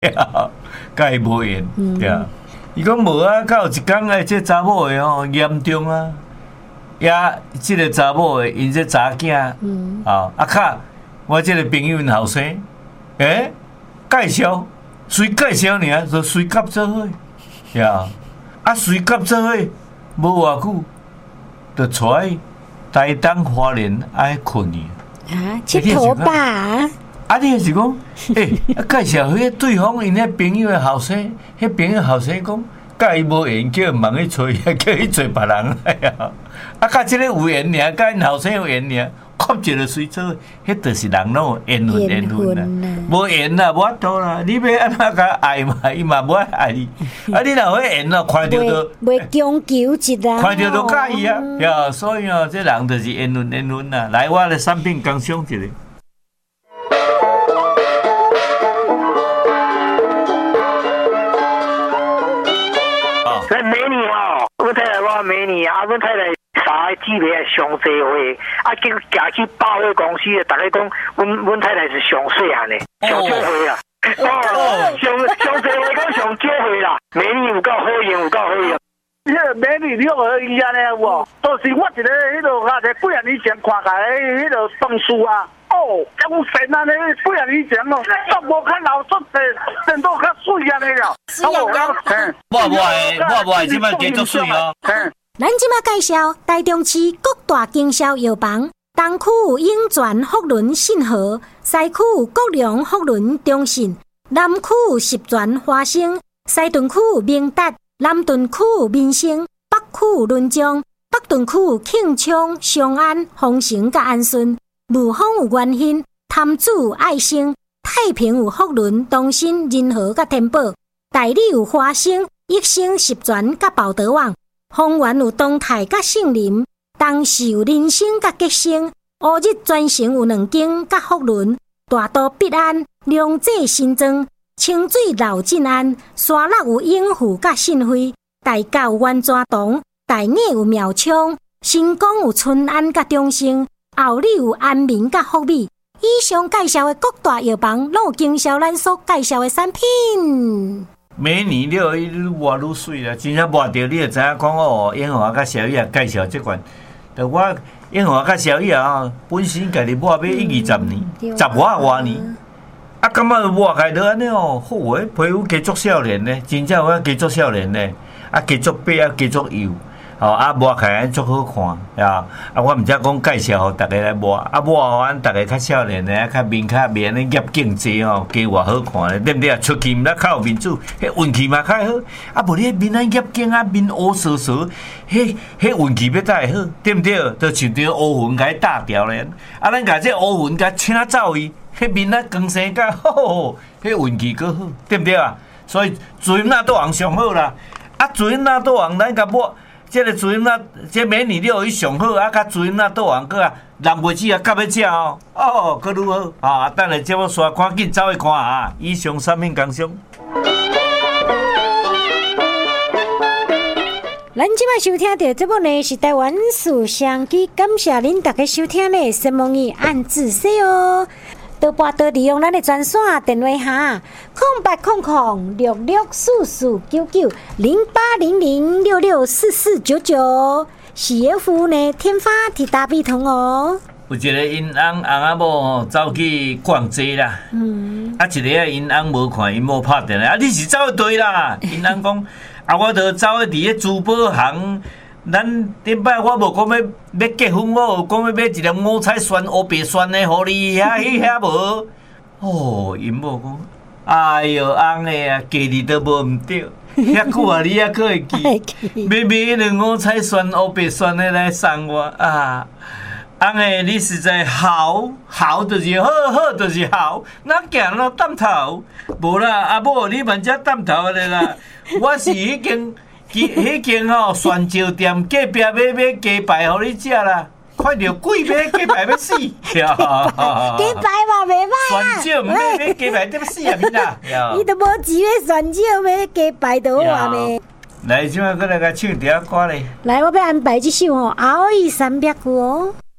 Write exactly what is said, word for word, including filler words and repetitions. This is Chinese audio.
甲伊无缘，对啊。伊讲无啊，甲有一工诶，这查某诶吼严重啊，也即个查某诶，因这查囝，嗯，啊啊卡，我即个朋友因后生，诶、欸，介绍，随介绍尔，就随甲做伙，呀，啊随甲做伙，无偌久，就带台东花莲爱困去。 啊，佚佗吧。 啊，你是讲，诶、欸，介绍迄个对方因迄朋友诶后生，迄朋友后生讲，甲伊无缘，叫忙去找，叫伊找别人哎呀。啊，甲即个有缘尔，甲因后生有缘尔，看一个随做，迄就是人拢有缘分缘分啦。无缘啦，无法度啦。你要安怎甲爱嘛，伊嘛无爱爱你。啊，你若迄缘咯，看着就袂强求一人， 看着就介意啊。呀，所以哦，这人就是缘分缘分啦。来，我来产品工商一下。 美女哦，阮太太我美女啊，阮太太三个姊妹上济岁，啊，结行去百货公司，大家讲阮阮太太是上细汉的，上少岁啦。哦，上上济岁讲上少岁啦，美女有够好用，有够好用。迄个美女六合一安尼有无？都是我一个迄落啊，几廿年前看下迄落放书啊。哦，咁神啊！你几廿年前咯，都无看老出世，变到较水安尼了。 是啊， 我无爱，我无爱，即摆继续水哦。 咱即摆介绍台中市各大经销药房，东区永泉福伦信和，西区国良福伦中信，南区十全华生，西屯区明达，南屯区民生，北区仑江，北屯区庆昌、松安、丰城甲安顺。陆丰有元兴、潭子爱生，太平有福伦、东新、仁和甲天宝，大理有华生、益生、十全甲宝德旺，丰原有东泰甲杏林，东市有人生甲吉生，乌日专程有两间甲福伦，大都必安、良济新庄，清水老进安，沙鹿有永富甲信辉，大甲有元抓堂，大雅有苗昌，新港有春安甲中兴。后里有安民甲福美，以上介绍的各大药房，拢有经销咱所介绍的产品。 每年了，愈活愈水啦，真正摸着你就知影讲哦，永华甲小叶介绍即款。但我永华甲小叶啊，本身家己摸要一二十年，十外外年，啊，感觉摸开都安尼哦，好诶，皮肤加足少年呢，真正有加足少年呢，啊，加足白啊，加足幼。哦，啊，摸起来足好看，啊，啊，我毋则讲介绍互大家来摸，啊，摸互咱大家较少年的，啊，较面较面的业境济吼，加偌好看咧，对毋对啊？出去毋则较有面子，迄运气嘛较好，啊，无你面啊业境啊面乌扫扫，迄迄运气要才会好，对毋对？就像着乌云甲伊打掉咧，啊，咱甲这乌云甲请走伊，迄面啊光生甲好，迄运气阁好，对毋对啊？所以水那都王上好啦，啊，水那都王咱甲摸。这个主音啊，这美女了伊上好，啊，甲主音啊倒完个啊，人袂止啊，甲要食哦，哦，搁如何啊？等下节目刷，赶紧走去看啊！以上产品工商。 咱即摆收听到节目呢是台湾事相机，感谢恁大家收听呢，希望你按仔细哦。多拨多利用咱的专线电话哈，空八空空六六四四九九零八零零六六四四九九，事业服务呢，天发铁大必通哦。 有一个因翁翁仔某吼走去逛街啦，嗯，啊一个啊因翁无看因某拍电话，啊你是走去对啦，因翁讲啊我着走去伫个珠宝行。咱顶摆我无讲要要结婚，我有讲要买一粒五彩旋乌白旋的，互你遐迄遐无。哦，因某讲，哎哟，翁的啊，价钿都无毋对，遐久啊，你还可会记？买买迄个五彩旋乌白旋的来送我啊！翁的，你实在好，好就是好，好就是好，哪行咯担头？无啦，阿某你万只担头的啦，我是已经。迄间吼旋照店隔壁买买鸡排，互你食啦！看到贵买鸡排要死， 鸡排嘛袂歹啊！旋照毋买买鸡排，得要死啊！面啊！ 伊都无钱买旋照，买鸡排倒啊呢！ 来，即摆过来甲唱一条歌咧。 来，我要安排这首吼《熬一三百句》哦。